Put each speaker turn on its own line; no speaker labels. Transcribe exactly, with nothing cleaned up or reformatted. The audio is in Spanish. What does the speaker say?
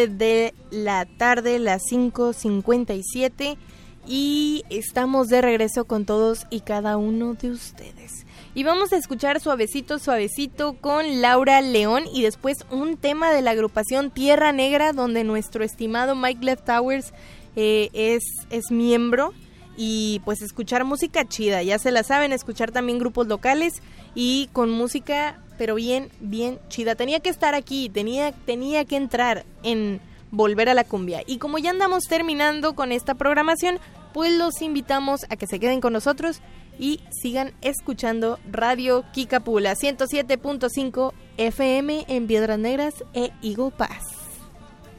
De la tarde, las cinco cincuenta y siete, y estamos de regreso con todos y cada uno de ustedes. Y vamos a escuchar Suavecito, Suavecito con Laura León, y después un tema de la agrupación Tierra Negra, donde nuestro estimado Mike Left Towers eh, es, es miembro. Y pues escuchar música chida, ya se la saben, escuchar también grupos locales y con música, pero bien, bien chida. Tenía que estar aquí, tenía, tenía que entrar en Volver a la Cumbia. Y como ya andamos terminando con esta programación, pues los invitamos a que se queden con nosotros y sigan escuchando Radio Kikapula ciento siete punto cinco F M en Piedras Negras e Eagle Pass.